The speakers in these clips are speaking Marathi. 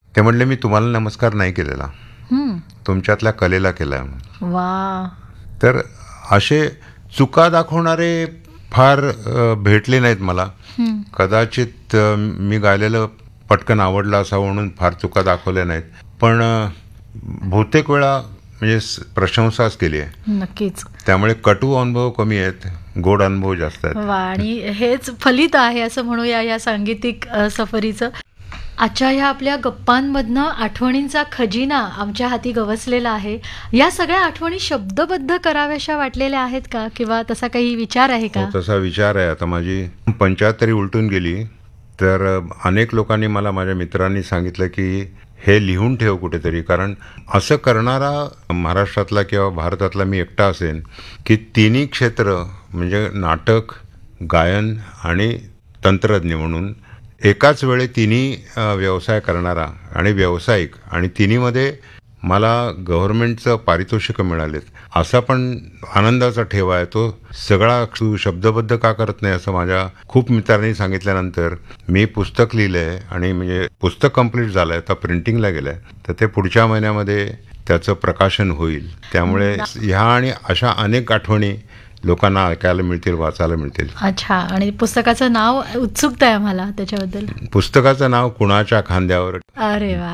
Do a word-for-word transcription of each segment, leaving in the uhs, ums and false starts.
ते म्हणले मी तुम्हाला नमस्कार नाही केलेला, हं. तुमच्यातल्या कलेला केला. वा. तर असे चुका दाखवणारे फार अ, भेटले नाहीत मला. हं. कदाचित अ, मी गायलेलं पटकन आवडलं असावं म्हणून फार चुका दाखवल्या नाहीत, पण अ, बहुतेक वेळा म्हणजे स- प्रशंसाच केली आहे. नक्कीच. त्यामुळे कटू अनुभव कमी आहेत, गोड अनुभव जास्त आहेत. वा, आणि हेच फलित आहे असं म्हणूया या सांगीतिक अ, सफरीचं. आजच्या ह्या आपल्या गप्पांमधनं आठवणींचा खजिना आमच्या हाती गवसलेला आहे. या सगळ्या आठवणी शब्दबद्ध कराव्याशा वाटलेल्या आहेत का, किंवा तसा काही विचार आहे का? हो, तसा विचार आहे. आता माझी पंचाहत तरी उलटून गेली, तर अ, अनेक लोकांनी मला, माझ्या मित्रांनी सांगितलं की हे लिहून ठेव कुठेतरी, कारण असं करणारा महाराष्ट्रातला किंवा भारतातला मी एकटा असेन की तिन्ही क्षेत्र म्हणजे नाटक, गायन आणि तंत्रज्ञ म्हणून एकाच वेळी तिन्ही अ, व्यवसाय करणारा आणि व्यावसायिक, आणि तिन्हीमध्ये मला गव्हर्नमेंटचं पारितोषिकं मिळालेत, असा पण आनंदाचा ठेवा आहे. तो सगळा तू शब्दबद्ध का करत नाही असं माझ्या खूप मित्रांनी सांगितल्यानंतर मी पुस्तक लिहिलं आहे, आणि म्हणजे पुस्तक कंप्लीट झालं आहे, आता प्रिंटिंगला गेलं आहे, तर ते पुढच्या महिन्यामध्ये त्याचं प्रकाशन होईल. त्यामुळे ह्या आणि अशा अनेक आठवणी लोकांना ऐकायला मिळतील, वाचायला मिळतील. अच्छा, आणि पुस्तकाचं नाव उत्सुकता आहे आम्हाला त्याच्याबद्दल. पुस्तकाचं नाव कुणाच्या खांद्यावर. अरे वा.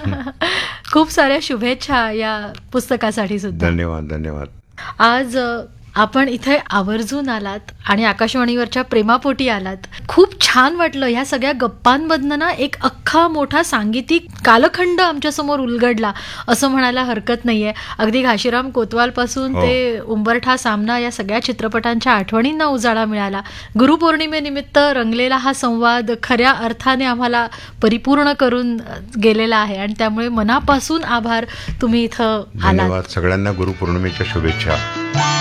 खूप साऱ्या शुभेच्छा या पुस्तकासाठी सुद्धा. धन्यवाद. धन्यवाद. आज अ, आपण इथे आवर्जून आलात आणि आकाशवाणीवरच्या प्रेमापोटी आलात. खूप छान वाटलं. ह्या सगळ्या गप्पांमधनं ना एक अख्खा मोठा सांगीतिक कालखंड आमच्यासमोर उलगडला असं म्हणायला हरकत नाहीये. अगदी घाशीराम कोतवालपासून हो. ते उंबरठा सामना या सगळ्या चित्रपटांच्या आठवणींना उजाळा मिळाला. गुरुपौर्णिमेनिमित्त रंगलेला हा संवाद खऱ्या अर्थाने आम्हाला परिपूर्ण करून अ, गेलेला आहे, आणि त्यामुळे मनापासून आभार. तुम्ही इथं आलात. धन्यवाद. सगळ्यांना गुरुपौर्णिमेच्या शुभेच्छा.